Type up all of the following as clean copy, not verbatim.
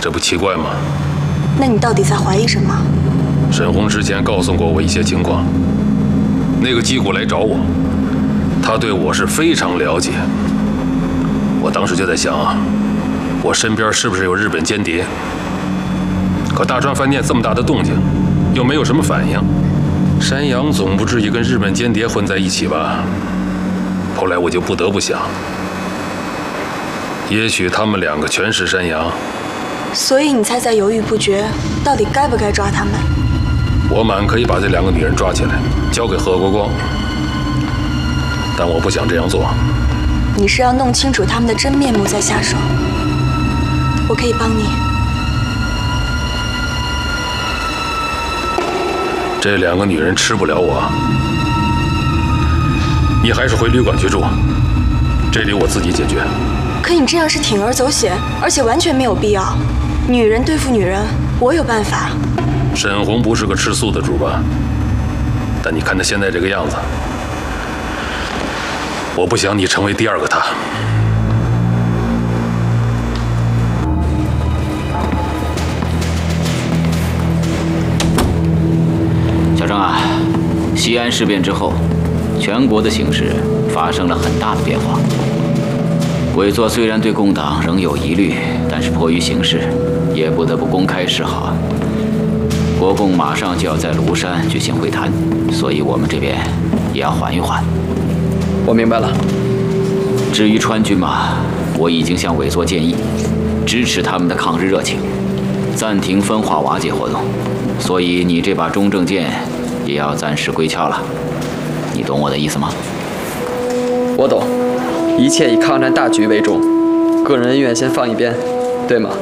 这不奇怪吗？ 那你到底在怀疑什么？ 沈红之前告诉过我一些情况。那个击鼓来找我，他对我是非常了解。我当时就在想啊，我身边是不是有日本间谍？可大川饭店这么大的动静，又没有什么反应，山羊总不至于跟日本间谍混在一起吧？后来我就不得不想，也许他们两个全是山羊。 所以你才在犹豫不决，到底该不该抓他们？ 我满可以把这两个女人抓起来，交给何国光，但我不想这样做。 你是要弄清楚他们的真面目再下手？我可以帮你。 这两个女人吃不了我，你还是回旅馆去住，这里我自己解决。 可你这样是铤而走险，而且完全没有必要。女人对付女人，我有办法。 沈红不是个吃素的主吧？但你看她现在这个样子，我不想你成为第二个她。 小郑啊，西安事变之后，全国的形势发生了很大的变化。委座虽然对共党仍有疑虑，但是迫于形势，也不得不公开示好。国共马上就要在庐山举行会谈，所以我们这边也要缓一缓。 我明白了。 至于川军嘛，我已经向委座建议，支持他们的抗日热情，暂停分化瓦解活动。所以你这把中正剑也要暂时归鞘了，你懂我的意思吗？ 我懂，一切以抗战大局为重，个人恩怨先放一边，对吗？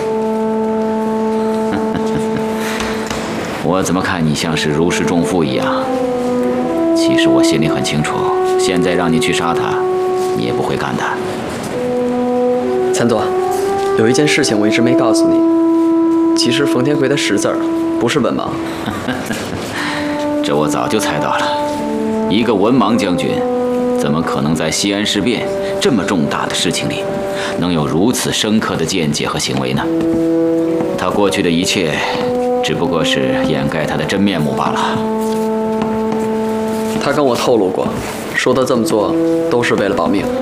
我怎么看你像是如释重负一样？其实我心里很清楚，现在让你去杀他，你也不会干的。 参座，有一件事情我一直没告诉你，其实冯天奎的识字儿不是文盲。 这我早就猜到了，一个文盲将军，怎么可能在西安事变这么重大的事情里，能有如此深刻的见解和行为呢？他过去的一切，只不过是掩盖他的真面目罢了。 他跟我透露过，说他这么做都是为了保命。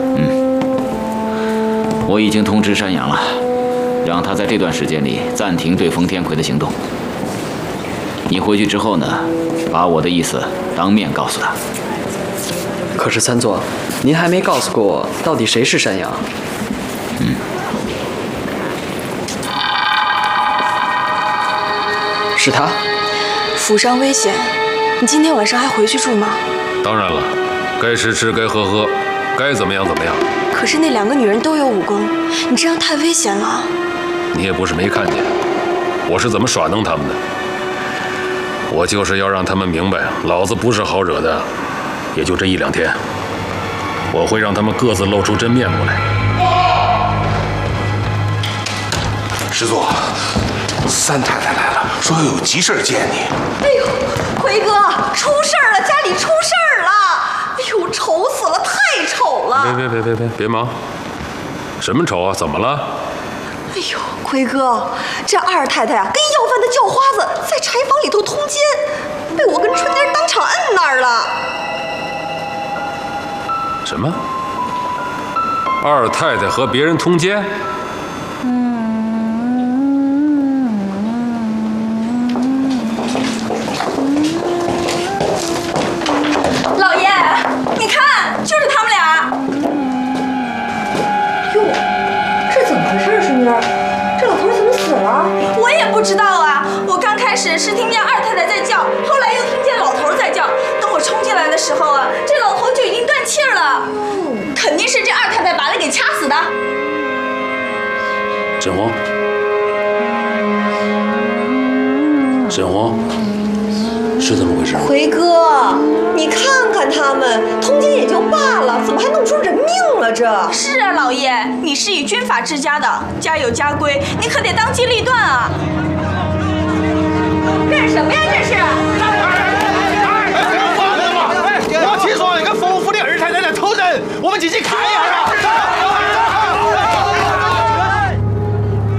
我已经通知山羊了，让他在这段时间里暂停对冯天奎的行动。你回去之后呢，把我的意思当面告诉他。 可是参座，您还没告诉过我，到底谁是山羊？是他。 府上危险，你今天晚上还回去住吗？ 当然了，该吃吃，该喝喝，该怎么样怎么样。 可是那两个女人都有武功，你这样太危险了。 你也不是没看见，我是怎么耍弄他们的。我就是要让他们明白，老子不是好惹的。也就这一两天，我会让他们各自露出真面目来。 师座，三太太来了，说有急事见你。 哎呦，奎哥，出事儿了，家里出事儿了！哎呦，丑死了，太丑了！ 别忙，什么丑啊？怎么了？ 哎呦，奎哥，这二太太啊，跟要饭的叫花子在柴房里头通奸，被我跟春妮当场摁那儿了。 什么？二太太和别人通奸？ 老爷，你看，就是他们俩。哟，这怎么回事，春妮？这老头怎么死了？我也不知道啊。我刚开始是听见二太太在叫，后来又听见老头在叫。等我冲进来的时候啊，这老头就已经断气儿了。肯定是这二太太把他给掐死的。 沈红，沈红，是这么回事？ 奎哥，你看看他们通奸也就罢了，怎么还弄出人命了？这是啊，老爷，你是以军法治家的，家有家规，你可得当机立断啊！干什么呀？这是！ 我听说那个冯府的二太太在偷人，我们进去看一下啊！